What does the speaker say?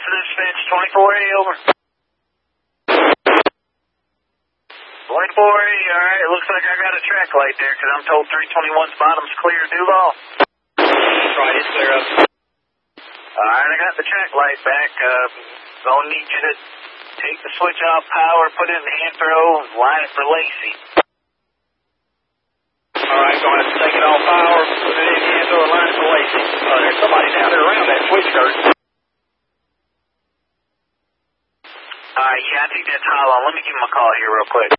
to dispatch 24A, over. 24A, alright, it looks like I got a track light there, because I'm told 321's bottom's clear, Duval. Right, it's clear up. Alright, I got the track light back. Gonna need you to take the switch off power, put it in hand throw, line it for Lacey. Alright, going to take it off power, put it in hand throw, line it for Lacey. There's somebody down there around that switch skirt. Alright, yeah, I think that's hollow. Let me give him a call here real quick.